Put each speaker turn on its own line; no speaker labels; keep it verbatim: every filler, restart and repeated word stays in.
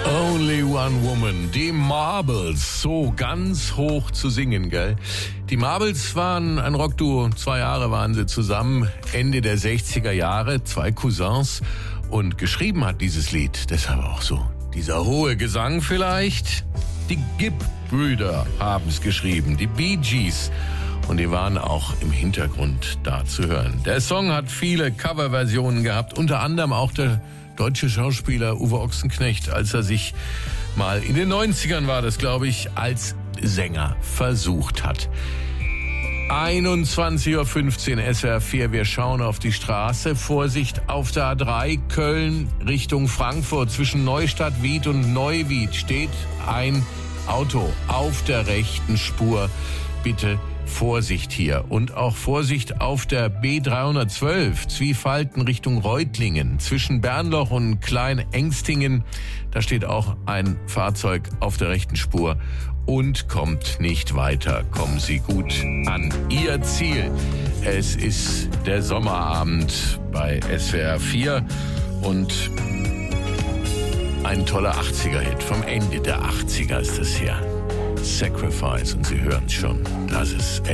Only One Woman, die Marbles, so ganz hoch zu singen, gell? Die Marbles waren ein Rockduo, zwei Jahre waren sie zusammen, Ende der sechziger Jahre, zwei Cousins, und geschrieben hat dieses Lied, deshalb auch so dieser hohe Gesang vielleicht. Die Gibb-Brüder haben es geschrieben, die Bee Gees, und die waren auch im Hintergrund da zu hören. Der Song hat viele Coverversionen gehabt, unter anderem auch der deutsche Schauspieler Uwe Ochsenknecht, als er sich mal in den neunzigern war das, glaube ich, als Sänger versucht hat. einundzwanzig Uhr fünfzehn S W R vier, wir schauen auf die Straße. Vorsicht auf der A drei, Köln Richtung Frankfurt. Zwischen Neustadt Wied und Neuwied steht ein Auto auf der rechten Spur. Bitte Vorsicht hier. Und auch Vorsicht auf der B dreihundertzwölf, Zwiefalten Richtung Reutlingen. Zwischen Bernloch und Klein-Engstingen, da steht auch ein Fahrzeug auf der rechten Spur und kommt nicht weiter. Kommen Sie gut an Ihr Ziel. Es ist der Sommerabend bei S W R vier und ein toller achtziger-Hit. Vom Ende der achtziger ist das hier. Sacrifice, und Sie hören es schon. Das ist